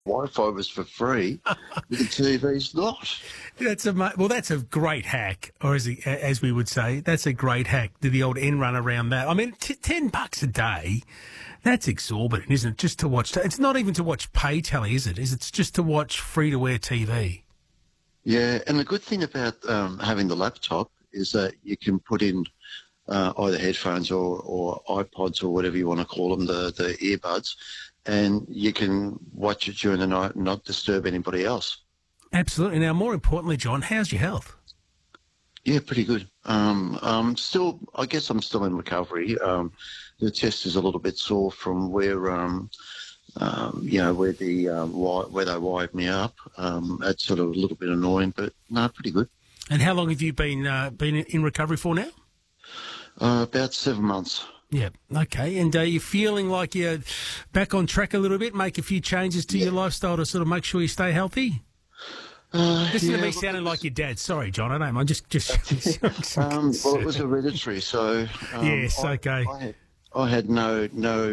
Wi-Fi was for free, the TV's not. That's a great hack, or as we would say, that's a great hack. The old end run around that. I mean, $10 a day, that's exorbitant, isn't it? Just to watch. It's not even to watch pay telly, is it? It's just to watch free-to-air TV. Yeah, and the good thing about having the laptop is that you can put in either headphones or iPods or whatever you want to call them, the earbuds, and you can watch it during the night and not disturb anybody else. Absolutely. Now, more importantly, John, how's your health? Yeah, pretty good. I guess I'm still in recovery. The chest is a little bit sore from where where they wired me up. That's sort of a little bit annoying, but no, pretty good. And how long have you been in recovery for now? About 7 months. Yeah, okay. And are you feeling like you're back on track a little bit, make a few changes to your lifestyle to sort of make sure you stay healthy? Listen to me sounding like your dad. Sorry, John, I don't mind. Well, it was hereditary, so... yes, okay. I had no,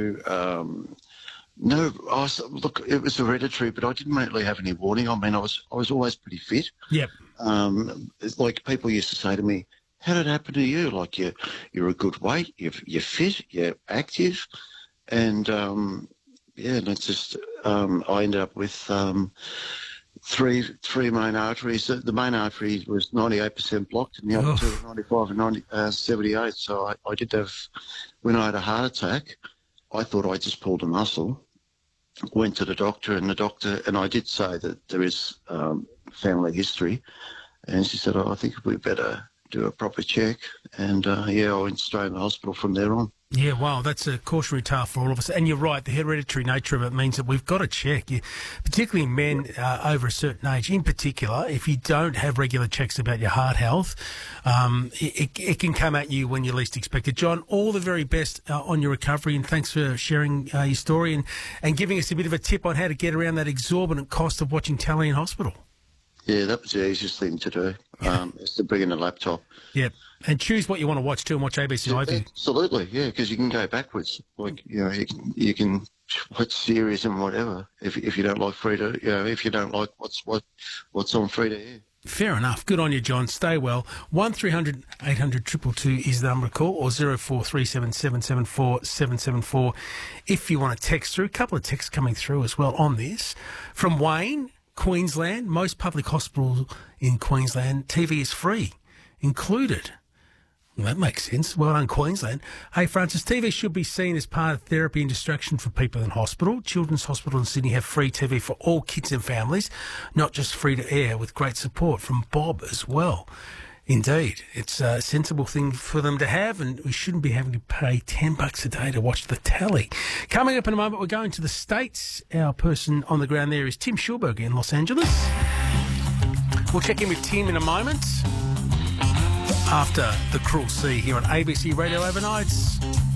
look, it was hereditary, but I didn't really have any warning. I mean, I was always pretty fit. Yep. It's like people used to say to me, how did it happen to you? Like you're a good weight, you're fit, you're active, and and it's just I ended up with three main arteries. The main artery was 98% blocked, and the other two were 95 and 78. So I did have, when I had a heart attack, I thought I just pulled a muscle. Went to the doctor, and I did say that there is family history, and she said, I think we better do a proper check, and I went straight in the hospital from there on. Yeah, wow, that's a cautionary tale for all of us. And you're right, the hereditary nature of it means that we've got to check, particularly men over a certain age. In particular, if you don't have regular checks about your heart health, it can come at you when you least expect it. John, all the very best on your recovery, and thanks for sharing your story and giving us a bit of a tip on how to get around that exorbitant cost of watching telly in hospital. Yeah, that was the easiest thing to do, is to bring in a laptop. Yeah, and choose what you want to watch too, and watch ABC iView. Absolutely, yeah, because you can go backwards. Like, you can watch series and whatever if you don't like if you don't like what's on free to air. Fair enough. Good on you, John. Stay well. 1300 800 222 is the number to call, or 0437 774 774 if you want to text through. A couple of texts coming through as well on this. From Wayne, Queensland, most public hospitals in Queensland, TV is free, included. Well, that makes sense. Well done, Queensland. Hey, Francis, TV should be seen as part of therapy and distraction for people in hospital. Children's Hospital in Sydney have free TV for all kids and families, not just free to air, with great support from Bob as well. Indeed, it's a sensible thing for them to have, and we shouldn't be having to pay $10 a day to watch the telly. Coming up in a moment, we're going to the States. Our person on the ground there is Tim Schulberger in Los Angeles. We'll check in with Tim in a moment after The Cruel Sea here on ABC Radio Overnights.